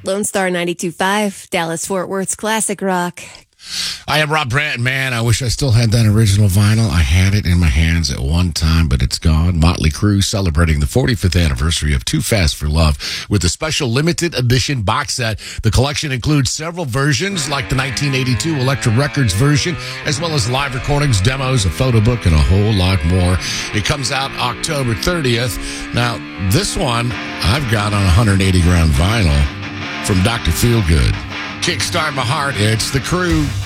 Lone Star 92.5, Dallas-Fort Worth's classic rock. I am Rob Brandt, man. I wish I still had that original vinyl. I had it in my hands at one time, but it's gone. Motley Crue celebrating the 45th anniversary of Too Fast for Love with a special limited edition box set. The collection includes several versions, like the 1982 Elektra Records version, as well as live recordings, demos, a photo book, and a whole lot more. It comes out October 30th. Now, this one I've got on 180 gram vinyl from Dr. Feelgood. Kickstart My Heart, it's The Crue.